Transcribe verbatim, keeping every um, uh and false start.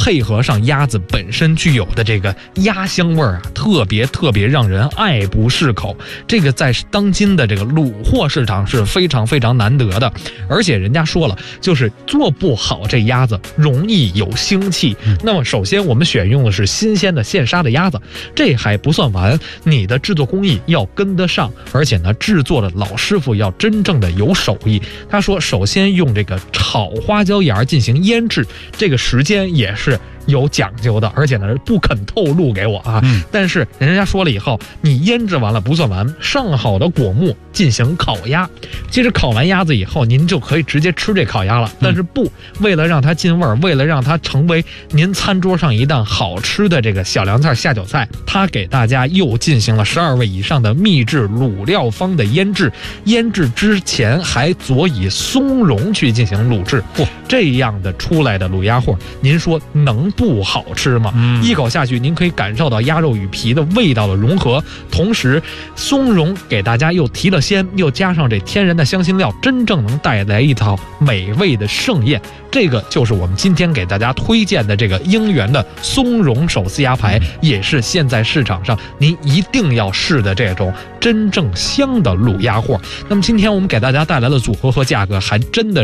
配合上鸭子本身具有的这个鸭香味儿啊，特别特别让人爱不释口。这个在当今的这个卤货市场是非常非常难得的，而且人家说了，就是做不好这鸭子容易有腥气。那么首先我们选用的是新鲜的现杀的鸭子，这还不算完，你的制作工艺要跟得上，而且呢，制作的老师傅要真正的有手艺。他说，首先用这个炒花椒盐进行腌制，这个时间也是有讲究的，而且呢不肯透露给我啊。嗯、但是人家说了以后，你腌制完了不算完，上好的果木进行烤鸭。其实烤完鸭子以后，您就可以直接吃这烤鸭了。但是不，为了让它进味儿，为了让它成为您餐桌上一道好吃的这个小凉菜、下酒菜，他给大家又进行了十二味以上的秘制卤料方的腌制。腌制之前还佐以松茸去进行卤制。嚯、哦，这样的出来的卤鸭货，您说能不好吃吗？嗯、一口下去，您可以感受到鸭肉与皮的味道的融合，同时松茸给大家又提了鲜，又加上这天然的香辛料，真正能带来一套美味的盛宴。这个就是我们今天给大家推荐的这个英源的松茸手撕鸭排，也是现在市场上您一定要试的这种真正香的卤鸭货。那么今天我们给大家带来的组合和价格，还真的